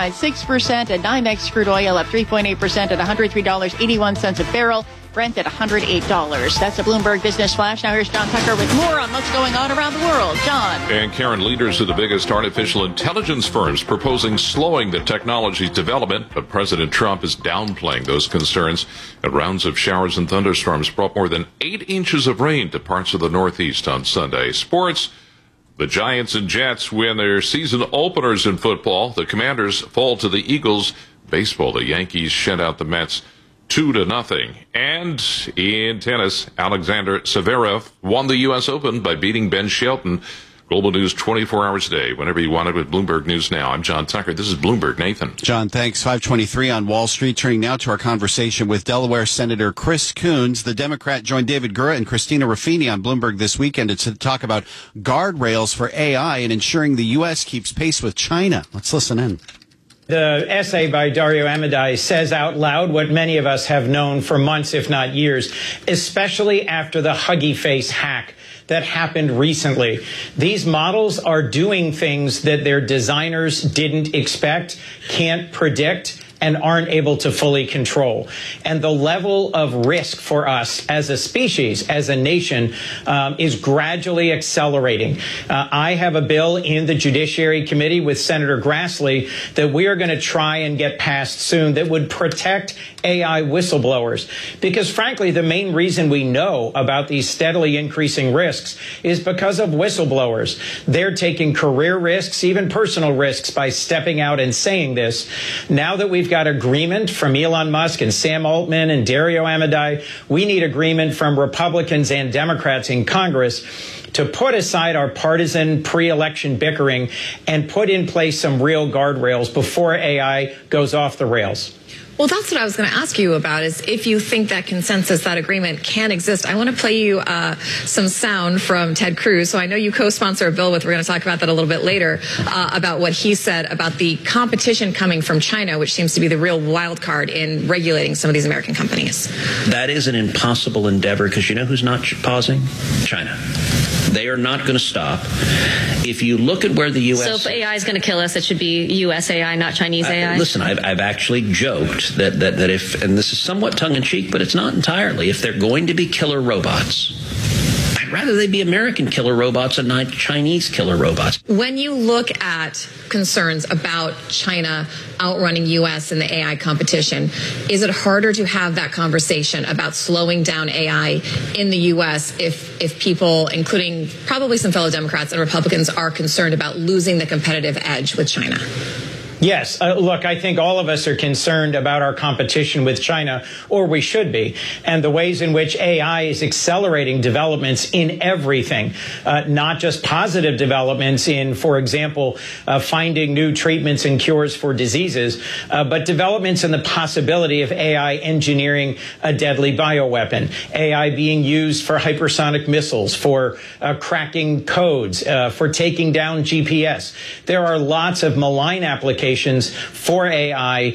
4.96%. And NYMEX crude oil up 3.8% at $103.81 a barrel. Brent at $108. That's a Bloomberg Business Flash. Now here's John Tucker with more on what's going on around the world. John.
And Karen, leaders of the biggest artificial intelligence firms proposing slowing the technology's development, but President Trump is downplaying those concerns. And rounds of showers and thunderstorms brought more than 8 inches of rain to parts of the Northeast on Sunday. Sports. The Giants and Jets win their season openers in football. The Commanders fall to the Eagles. Baseball, the Yankees shut out the Mets 2-0. And in tennis, Alexander Zverev won the U.S. Open by beating Ben Shelton. Global news 24 hours a day, whenever you want it with Bloomberg News Now. I'm John Tucker. This is Bloomberg. Nathan.
John, thanks. 523 on Wall Street. Turning now to our conversation with Delaware Senator Chris Coons. The Democrat joined David Gura and Christina Ruffini on Bloomberg this weekend to talk about guardrails for AI and ensuring the U.S. keeps pace with China. Let's listen in.
The essay by Dario Amodei says out loud what many of us have known for months, if not years, especially after the Huggy Face hack that happened recently. These models are doing things that their designers didn't expect, can't predict, and aren't able to fully control. And the level of risk for us as a species, as a nation, is gradually accelerating. I have a bill in the Judiciary Committee with Senator Grassley that we are going to try and get passed soon that would protect AI whistleblowers. Because frankly, the main reason we know about these steadily increasing risks is because of whistleblowers. They're taking career risks, even personal risks, by stepping out and saying this. Now that we've got agreement from Elon Musk and Sam Altman and Dario Amodei, we need agreement from Republicans and Democrats in Congress to put aside our partisan pre-election bickering and put in place some real guardrails before AI goes off the rails.
Well, that's what I was going to ask you about, is if you think that consensus, that agreement can exist. I want to play you some sound from Ted Cruz. So I know you co-sponsor a bill with, we're going to talk about that a little bit later, about what he said about the competition coming from China, which seems to be the real wild card in regulating some of these American companies.
That is an impossible endeavor, because you know who's not pausing? China. They are not going to stop. If you look at where the U.S.
So if AI is going to kill us, it should be U.S. AI, not Chinese AI?
Listen, I've actually joked that if, and this is somewhat tongue-in-cheek, but it's not entirely, if they're going to be killer robots, I'd rather they be American killer robots and not Chinese killer robots.
When you look at concerns about China outrunning U.S. in the AI competition, is it harder to have that conversation about slowing down AI in the U.S. if people, including probably some fellow Democrats and Republicans, are concerned about losing the competitive edge with China?
Yes. Look, I think all of us are concerned about our competition with China, or we should be, and the ways in which AI is accelerating developments in everything, not just positive developments in, for example, finding new treatments and cures for diseases, but developments in the possibility of AI engineering a deadly bioweapon, AI being used for hypersonic missiles, for cracking codes, for taking down GPS. There are lots of malign applications for AI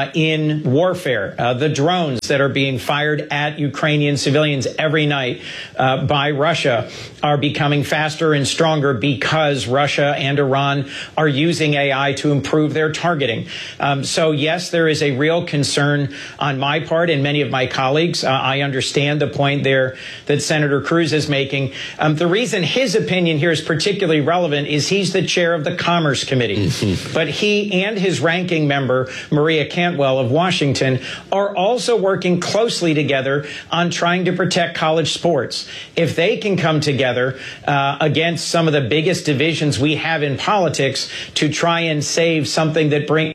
in warfare. The drones that are being fired at Ukrainian civilians every night by Russia are becoming faster and stronger because Russia and Iran are using AI to improve their targeting. So yes, there is a real concern on my part and many of my colleagues. I understand the point there that Senator Cruz is making. The reason his opinion here is particularly relevant is he's the chair of the Commerce Committee. But he and his ranking member, Maria Cantwell of Washington, are also working closely together on trying to protect college sports. If they can come together against some of the biggest divisions we have in politics to try and save something that brings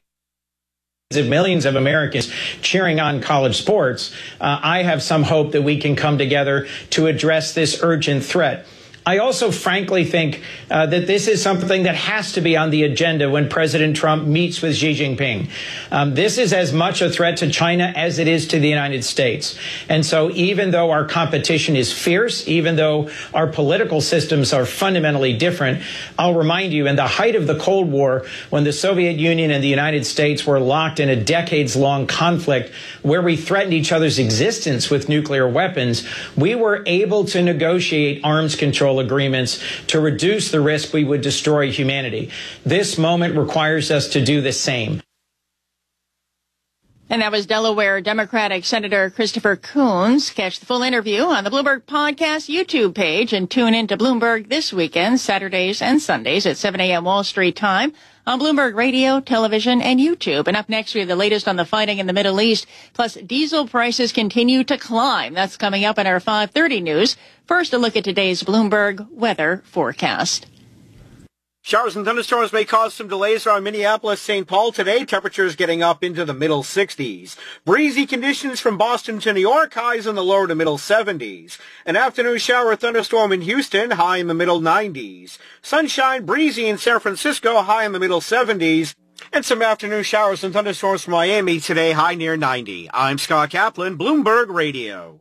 millions of Americans cheering on college sports, I have some hope that we can come together to address this urgent threat. I also frankly think that this is something that has to be on the agenda when President Trump meets with Xi Jinping. This is as much a threat to China as it is to the United States. And so even though our competition is fierce, even though our political systems are fundamentally different, I'll remind you, in the height of the Cold War, when the Soviet Union and the United States were locked in a decades-long conflict where we threatened each other's existence with nuclear weapons, we were able to negotiate arms control agreements to reduce the risk we would destroy humanity. This moment requires us to do the same.
And that was Delaware Democratic Senator Christopher Coons. Catch the full interview on the Bloomberg Podcast YouTube page and tune in to Bloomberg this weekend, Saturdays and Sundays at 7 a.m. Wall Street time on Bloomberg Radio, television, and YouTube. And up next, we have the latest on the fighting in the Middle East. Plus, diesel prices continue to climb. That's coming up in our 5:30 news. First, a look at today's Bloomberg weather forecast.
Showers and thunderstorms may cause some delays around Minneapolis-St. Paul today. Temperatures getting up into the middle 60s. Breezy conditions from Boston to New York, highs in the lower to middle 70s. An afternoon shower or thunderstorm in Houston, high in the middle 90s. Sunshine, breezy in San Francisco, high in the middle 70s. And some afternoon showers and thunderstorms from Miami today, high near 90. I'm Scott Kaplan, Bloomberg Radio.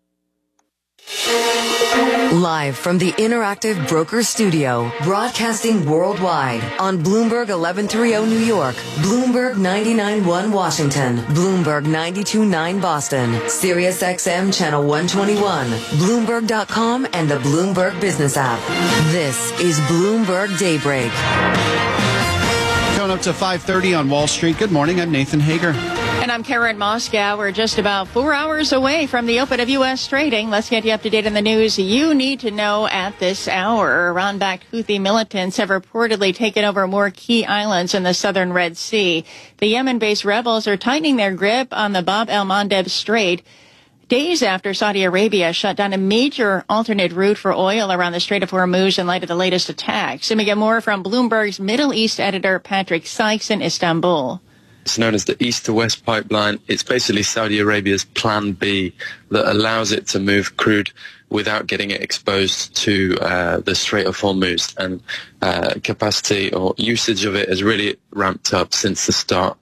Live from the Interactive Brokers Studio, broadcasting worldwide on Bloomberg 1130 New York, Bloomberg 99.1 Washington, Bloomberg 92.9 Boston, Sirius XM Channel 121, Bloomberg.com, and the Bloomberg Business app. This is Bloomberg Daybreak.
Coming up to 5:30 on Wall Street. Good morning. I'm Nathan Hager.
And I'm Karen Moscow. We're just about 4 hours away from the open of U.S. trading. Let's get you up to date on the news you need to know at this hour. Iran-backed Houthi militants have reportedly taken over more key islands in the southern Red Sea. The Yemen-based rebels are tightening their grip on the Bab el-Mandeb Strait, days after Saudi Arabia shut down a major alternate route for oil around the Strait of Hormuz in light of the latest attacks. And we get more from Bloomberg's Middle East editor Patrick Sykes in Istanbul.
It's known as the East to West pipeline. It's basically Saudi Arabia's plan B that allows it to move crude without getting it exposed to the Strait of Hormuz. And capacity or usage of it has really ramped up since the start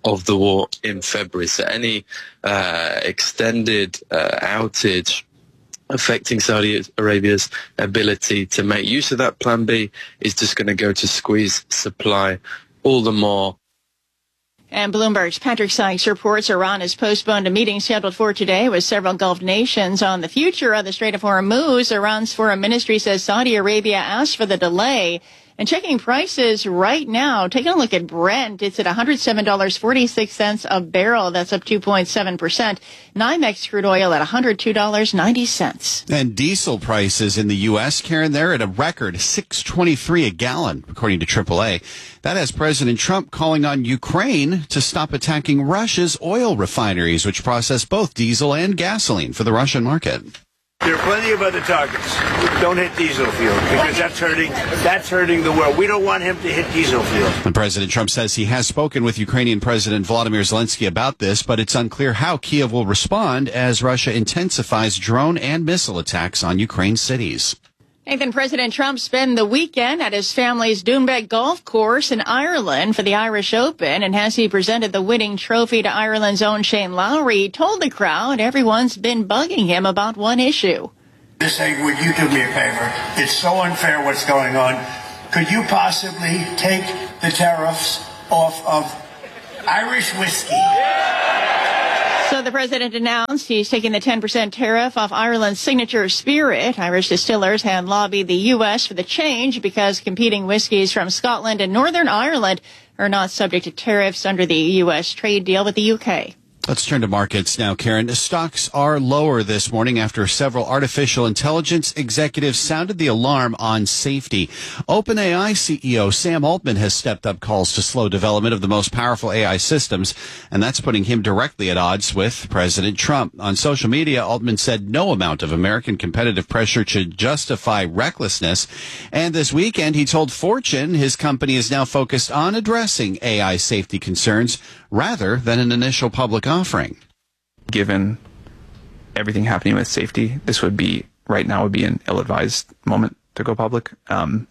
of the war in February. So any extended outage affecting Saudi Arabia's ability to make use of that plan B is just going to go to squeeze supply all the more.
And Bloomberg's Patrick Sykes reports Iran has postponed a meeting scheduled for today with several Gulf nations on the future of the Strait of Hormuz. Iran's foreign ministry says Saudi Arabia asked for the delay. And checking prices right now, taking a look at Brent, it's at $107.46 a barrel. That's up 2.7%. NYMEX crude oil at $102.90.
And diesel prices in the U.S., Karen, they're at a record $6.23 a gallon, according to AAA. That has President Trump calling on Ukraine to stop attacking Russia's oil refineries, which process both diesel and gasoline for the Russian market.
There are plenty of other targets. Don't hit diesel fuel because that's hurting the world. We don't want him to hit diesel fuel.
And President Trump says he has spoken with Ukrainian President Volodymyr Zelensky about this, but it's unclear how Kyiv will respond as Russia intensifies drone and missile attacks on Ukraine's cities.
Nathan, President Trump spent the weekend at his family's Doonbeg Golf Course in Ireland for the Irish Open, and as he presented the winning trophy to Ireland's own Shane Lowry, he told the crowd everyone's been bugging him about one issue.
Just say, would you do me a favor? It's so unfair what's going on. Could you possibly take the tariffs off of Irish whiskey?
So the president announced he's taking the 10% tariff off Ireland's signature spirit. Irish distillers had lobbied the U.S. for the change because competing whiskeys from Scotland and Northern Ireland are not subject to tariffs under the U.S. trade deal with the U.K.
Let's turn to markets now, Karen. Stocks are lower this morning after several artificial intelligence executives sounded the alarm on safety. OpenAI CEO Sam Altman has stepped up calls to slow development of the most powerful AI systems, and that's putting him directly at odds with President Trump. On social media, Altman said no amount of American competitive pressure should justify recklessness. And this weekend, he told Fortune his company is now focused on addressing AI safety concerns rather than an initial public offering.
Given everything happening with safety, this would be an ill-advised moment to go public. And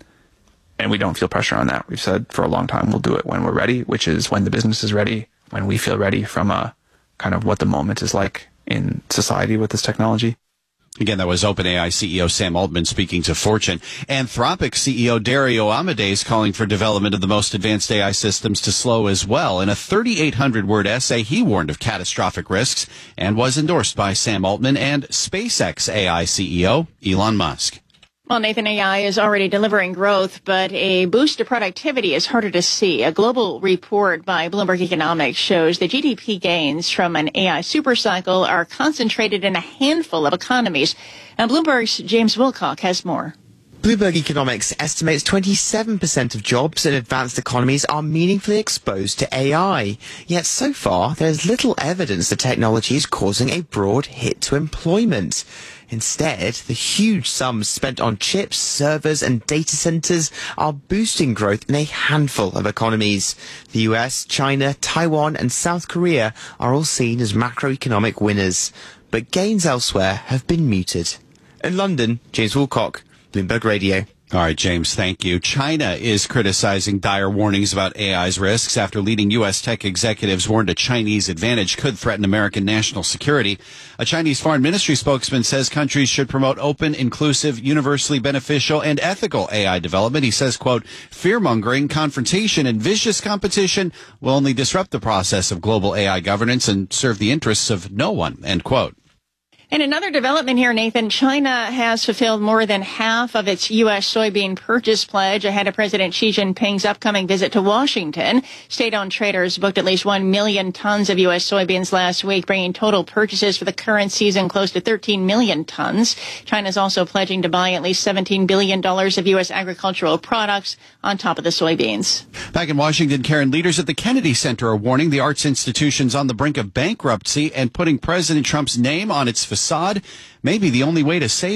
we don't feel pressure on that. We've said for a long time we'll do it when we're ready, which is when the business is ready, when we feel ready from a kind of what the moment is like in society with this technology.
Again, that was OpenAI CEO Sam Altman speaking to Fortune. Anthropic CEO Dario Amodei calling for development of the most advanced AI systems to slow as well. In a 3,800-word essay, he warned of catastrophic risks and was endorsed by Sam Altman and SpaceX AI CEO Elon Musk.
Well, Nathan, AI is already delivering growth, but a boost to productivity is harder to see. A global report by Bloomberg Economics shows the GDP gains from an AI supercycle are concentrated in a handful of economies. And Bloomberg's James Wilcock has more.
Bloomberg Economics estimates 27% of jobs in advanced economies are meaningfully exposed to AI. Yet so far, there's little evidence the technology is causing a broad hit to employment. Instead, the huge sums spent on chips, servers, and data centers are boosting growth in a handful of economies. The US, China, Taiwan, and South Korea are all seen as macroeconomic winners. But gains elsewhere have been muted. In London, James Woolcock, Bloomberg Radio.
All right, James, thank you. China is criticizing dire warnings about AI's risks after leading U.S. tech executives warned a Chinese advantage could threaten American national security. A Chinese foreign ministry spokesman says countries should promote open, inclusive, universally beneficial, and ethical AI development. He says, quote, fear-mongering, confrontation, and vicious competition will only disrupt the process of global AI governance and serve the interests of no one, end quote.
And another development here, Nathan, China has fulfilled more than half of its U.S. soybean purchase pledge ahead of President Xi Jinping's upcoming visit to Washington. State-owned traders booked at least 1 million tons of U.S. soybeans last week, bringing total purchases for the current season close to 13 million tons. China's also pledging to buy at least $17 billion of U.S. agricultural products on top of the soybeans.
Back in Washington, Karen, leaders at the Kennedy Center are warning the arts institution's on the brink of bankruptcy, and putting President Trump's name on its facade may be the only way to save it.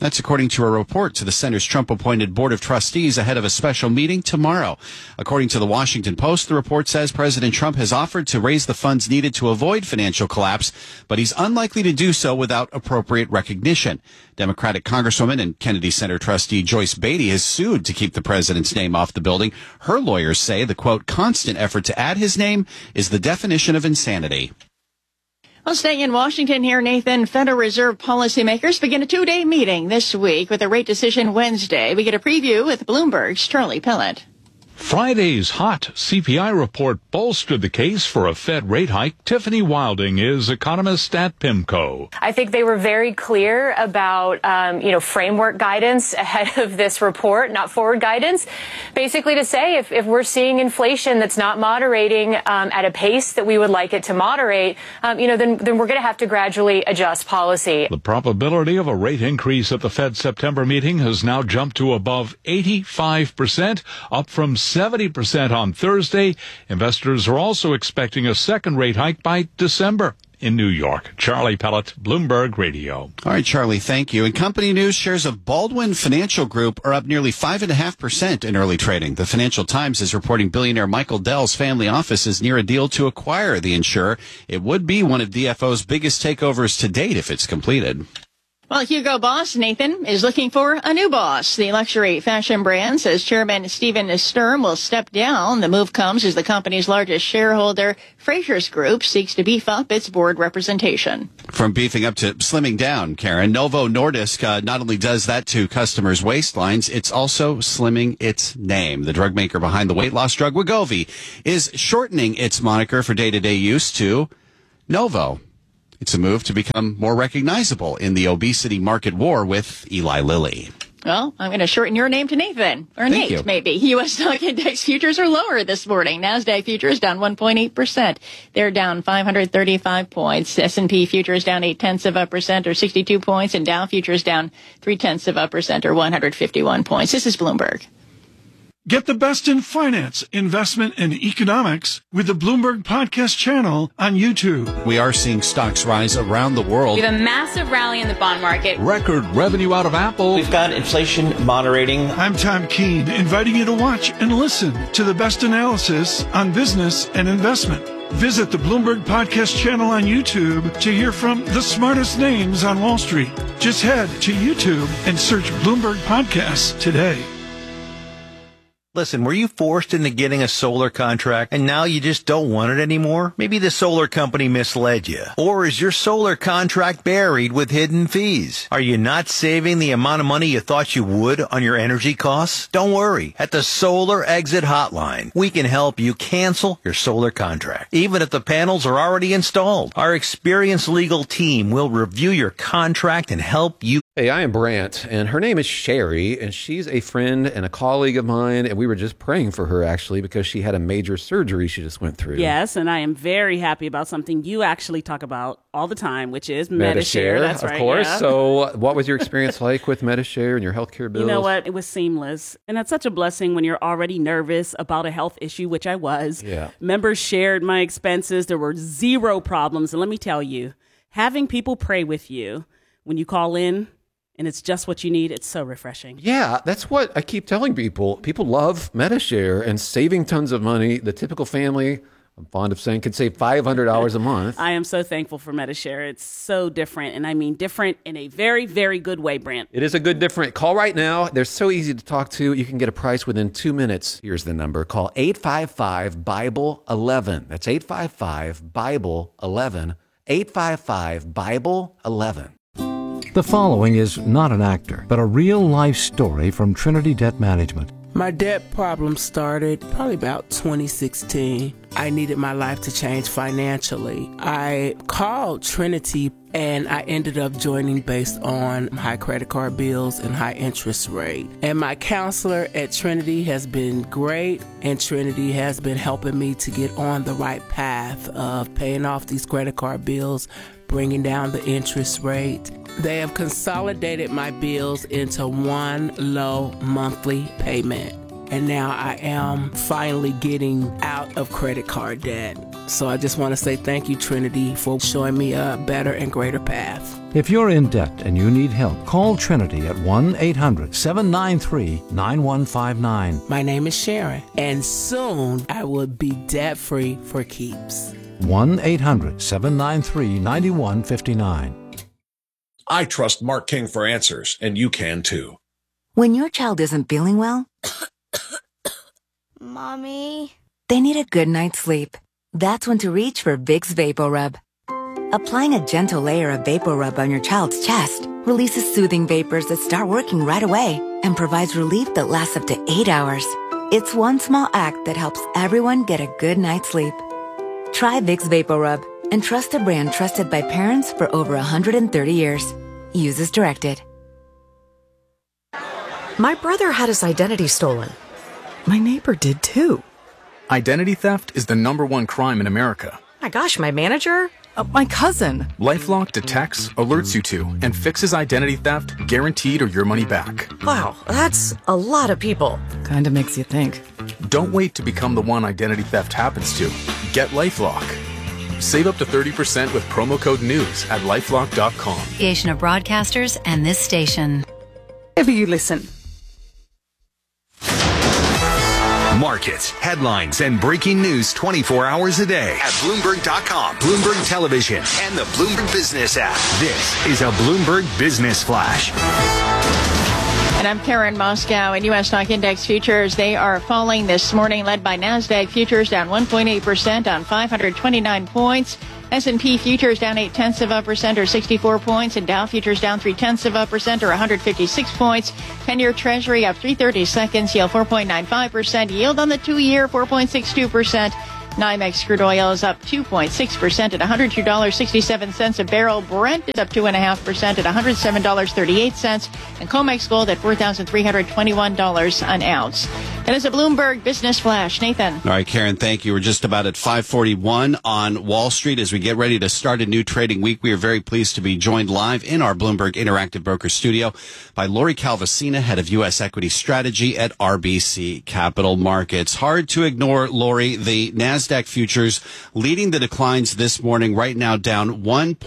That's according to a report to the center's Trump-appointed Board of Trustees ahead of a special meeting tomorrow. According to the Washington Post, the report says President Trump has offered to raise the funds needed to avoid financial collapse, but he's unlikely to do so without appropriate recognition. Democratic Congresswoman and Kennedy Center trustee Joyce Beatty has sued to keep the president's name off the building. Her lawyers say the, quote, constant effort to add his name is the definition of insanity.
Well, staying in Washington here, Nathan, Federal Reserve policymakers begin a two-day meeting this week with a rate decision Wednesday. We get a preview with Bloomberg's Charlie Pellet.
Friday's hot CPI report bolstered the case for a Fed rate hike. Tiffany Wilding is economist at PIMCO.
I think they were very clear about, framework guidance ahead of this report, not forward guidance. Basically to say if we're seeing inflation that's not moderating at a pace that we would like it to moderate, then we're going to have to gradually adjust policy.
The probability of a rate increase at the Fed September meeting has now jumped to above 85%, up from 70% on Thursday. Investors are also expecting a second rate hike by December. In New York, Charlie Pellet, Bloomberg Radio.
All right, Charlie, thank you. In company news, shares of Baldwin Financial Group are up nearly 5.5% in early trading. The Financial Times is reporting billionaire Michael Dell's family office is near a deal to acquire the insurer. It would be one of DFO's biggest takeovers to date if it's completed.
Well, Hugo Boss, Nathan, is looking for a new boss. The luxury fashion brand says Chairman Stephen Sturm will step down. The move comes as the company's largest shareholder, Frasers Group, seeks to beef up its board representation.
From beefing up to slimming down, Karen, Novo Nordisk not only does that to customers' waistlines, it's also slimming its name. The drug maker behind the weight loss drug Wegovy is shortening its moniker for day-to-day use to Novo. It's a move to become more recognizable in the obesity market war with Eli Lilly.
Well, I'm going to shorten your name to Nathan, or
Thank
Nate,
you.
maybe. U.S. stock index futures are lower this morning. NASDAQ futures down 1.8%. They're down 535 points. S&P futures down 0.8% or 62 points, and Dow futures down 0.3% or 151 points. This is Bloomberg.
Get the best in finance, investment, and economics with the Bloomberg Podcast channel on YouTube.
We are seeing stocks rise around the world.
We have a massive rally in the bond market.
Record revenue out of Apple.
We've got inflation moderating.
I'm Tom Keene, inviting you to watch and listen to the best analysis on business and investment. Visit the Bloomberg Podcast channel on YouTube to hear from the smartest names on Wall Street. Just head to YouTube and search Bloomberg Podcasts today.
Listen, were you forced into getting a solar contract and now you just don't want it anymore? Maybe the solar company misled you. Or is your solar contract buried with hidden fees? Are you not saving the amount of money you thought you would on your energy costs? Don't worry. At the Solar Exit Hotline, we can help you cancel your solar contract, even if the panels are already installed. Our experienced legal team will review your contract and help you.
Hey, I am Brant, and her name is Sherry, and she's a friend and a colleague of mine, and we were just praying for her, actually, because she had a major surgery she just went through.
Yes, and I am very happy about something you actually talk about all the time, which is Medi-Share. That's right.
Of course.
Yeah.
So what was your experience like with Medi-Share and your healthcare bills?
You know what? It was seamless. And that's such a blessing when you're already nervous about a health issue, which I was.
Yeah.
Members shared my expenses. There were zero problems. And let me tell you, having people pray with you when you call in, and it's just what you need, it's so refreshing.
Yeah, that's what I keep telling people. People love Medi-Share and saving tons of money. The typical family, I'm fond of saying, could save $500 a month.
I am so thankful for Medi-Share. It's so different, and I mean different in a very, very good way, Brant.
It is a good different. Call right now. They're so easy to talk to. You can get a price within 2 minutes. Here's the number. Call 855-BIBLE-11. That's 855-BIBLE-11. 855-BIBLE-11.
The following is not an actor, but a real-life story from Trinity Debt Management.
My debt problem started probably about 2016. I needed my life to change financially. I called Trinity and I ended up joining based on high credit card bills and high interest rate. And my counselor at Trinity has been great, and Trinity has been helping me to get on the right path of paying off these credit card bills, bringing down the interest rate. They have consolidated my bills into one low monthly payment. And now I am finally getting out of credit card debt. So I just want to say thank you, Trinity, for showing me a better and greater path.
If you're in debt and you need help, call Trinity at 1-800-793-9159.
My name is Sharon, and soon I will be debt-free for keeps.
1-800-793-9159.
I trust Mark King for answers, and you can too.
When your child isn't feeling well,
Mommy,
they need a good night's sleep. That's when to reach for Vicks VapoRub. Applying a gentle layer of VapoRub on your child's chest releases soothing vapors that start working right away and provides relief that lasts up to 8 hours. It's one small act that helps everyone get a good night's sleep. Try Vicks VapoRub and trust a brand trusted by parents for over 130 years. Use as directed.
My brother had his identity stolen. My neighbor did too.
Identity theft is the #1 crime in America.
My gosh, my manager? My cousin.
LifeLock detects, alerts you to, and fixes identity theft guaranteed or your money back.
Wow, that's a lot of people. Kinda makes you think.
Don't wait to become the one identity theft happens to. Get LifeLock. Save up to 30% with promo code NEWS at LifeLock.com.
Association of Broadcasters and this station.
Wherever you listen.
Markets, headlines, and breaking news 24 hours a day at Bloomberg.com, Bloomberg Television, and the Bloomberg Business app. This is a Bloomberg Business Flash.
And I'm Karen Moscow. In U.S. stock index futures, they are falling this morning, led by NASDAQ futures down 1.8% on 529 points. S&P futures down 0.8% or 64 points, and Dow futures down 0.3% or 156 points. 10-year Treasury up 3/32, yield 4.95%, yield on the 2-year 4.62%. NYMEX crude oil is up 2.6% at $102.67 a barrel. Brent is up 2.5% at $107.38, and COMEX gold at $4,321 an ounce. That is a Bloomberg Business Flash. Nathan.
All right, Karen, thank you. We're just about at 5:41 on Wall Street as we get ready to start a new trading week. We are very pleased to be joined live in our Bloomberg Interactive Broker studio by Lori Calvasina, head of U.S. Equity Strategy at RBC Capital Markets. Hard to ignore, Lori, the NASDAQ futures leading the declines this morning, right now down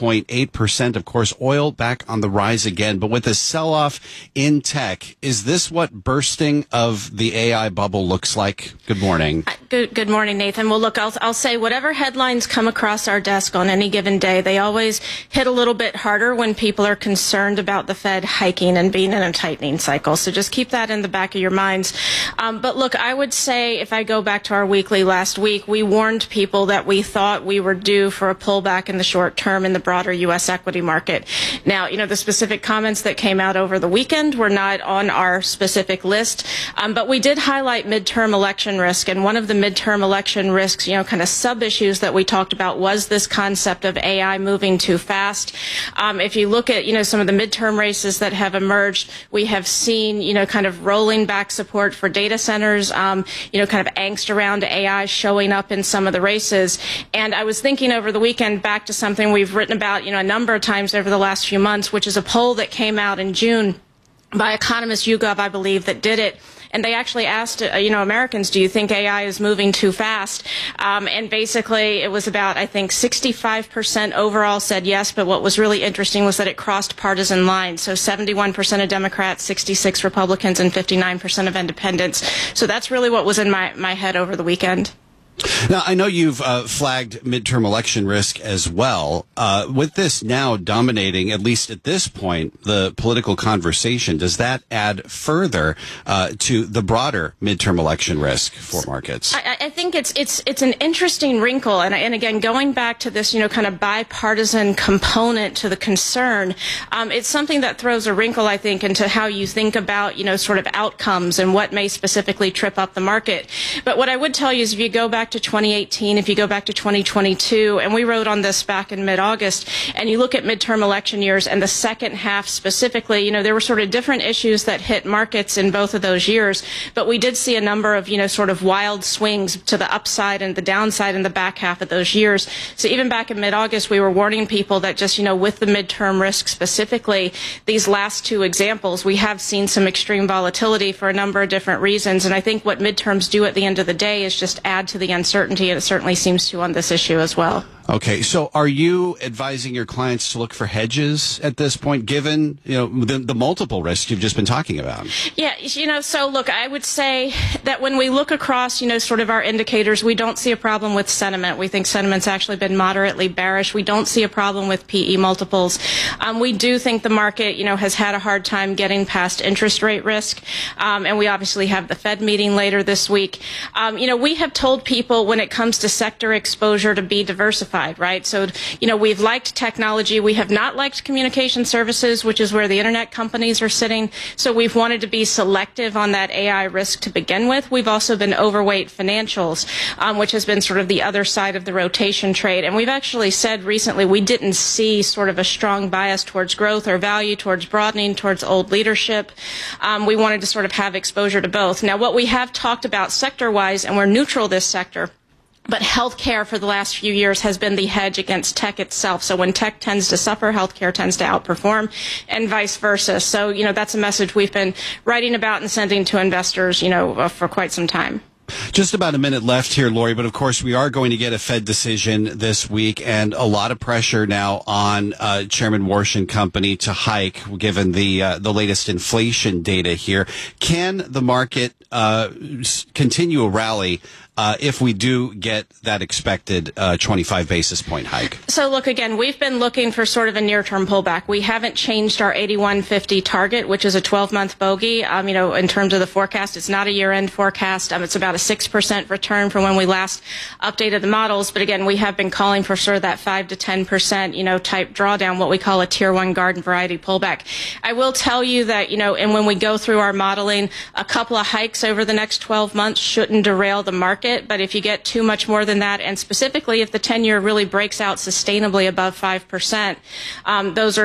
1.8%. Of course, oil back on the rise again. But with the sell-off in tech, is this what bursting of the AI bubble looks like? Good morning.
Good morning, Nathan. Well, look, I'll say whatever headlines come across our desk on any given day, they always hit a little bit harder when people are concerned about the Fed hiking and being in a tightening cycle. So just keep that in the back of your minds. But look, I would say if I go back to our weekly last week, we warned people that we thought we were due for a pullback in the short term in the broader U.S. equity market. Now, the specific comments that came out over the weekend were not on our specific list, but we did highlight midterm election risk, and one of the midterm election risks, kind of sub-issues that we talked about was this concept of AI moving too fast. If you look at, some of the midterm races that have emerged, we have seen, kind of rolling back support for data centers, kind of angst around AI showing up in some of the races. And I was thinking over the weekend back to something we've written about, a number of times over the last few months, which is a poll that came out in June by economist YouGov, I believe, that did it. And they actually asked, Americans, do you think AI is moving too fast? And basically it was about, I think, 65% overall said yes. But what was really interesting was that it crossed partisan lines. So 71% of Democrats, 66 Republicans, and 59% of independents. So that's really what was in my head over the weekend.
Now, I know you've flagged midterm election risk as well. With this now dominating, at least at this point, the political conversation, does that add further to the broader midterm election risk for markets?
I think it's an interesting wrinkle, and again, going back to this, kind of bipartisan component to the concern, it's something that throws a wrinkle, I think, into how you think about, sort of outcomes and what may specifically trip up the market. But what I would tell you is if you go back to 2018, if you go back to 2022, and we wrote on this back in mid-August, and you look at midterm election years and the second half specifically, there were sort of different issues that hit markets in both of those years, but we did see a number of, sort of wild swings to the upside and the downside in the back half of those years. So even back in mid-August, we were warning people that just, with the midterm risk specifically, these last two examples, we have seen some extreme volatility for a number of different reasons, and I think what midterms do at the end of the day is just add to the uncertainty, and it certainly seems to on this issue as well.
Okay, so are you advising your clients to look for hedges at this point, given the multiple risks you've just been talking about?
Yeah, so look, I would say that when we look across, sort of our indicators, we don't see a problem with sentiment. We think sentiment's actually been moderately bearish. We don't see a problem with PE multiples. We do think the market, has had a hard time getting past interest rate risk, and we obviously have the Fed meeting later this week. We have told people when it comes to sector exposure to be diversified. Right? So, we've liked technology. We have not liked communication services, which is where the internet companies are sitting. So we've wanted to be selective on that AI risk to begin with. We've also been overweight financials, which has been sort of the other side of the rotation trade. And we've actually said recently we didn't see sort of a strong bias towards growth or value, towards broadening, towards old leadership. We wanted to sort of have exposure to both. Now, what we have talked about sector-wise, and we're neutral this sector, but healthcare for the last few years has been the hedge against tech itself. So when tech tends to suffer, healthcare tends to outperform, and vice versa. So, that's a message we've been writing about and sending to investors, for quite some time.
Just about a minute left here, Lori, but of course we are going to get a Fed decision this week and a lot of pressure now on Chairman Warsh and company to hike, given the latest inflation data here. Can the market continue a rally if we do get that expected 25 basis point hike?
So look, again, we've been looking for sort of a near-term pullback. We haven't changed our 8150 target, which is a 12-month bogey. In terms of the forecast, it's not a year-end forecast. It's about a 6% return from when we last updated the models. But again, we have been calling for sort of that 5 to 10%, type drawdown, what we call a tier 1 garden variety pullback. I will tell you that, and when we go through our modeling, a couple of hikes over the next 12 months shouldn't derail the market. But if you get too much more than that, and specifically if the 10-year really breaks out sustainably above 5%, those are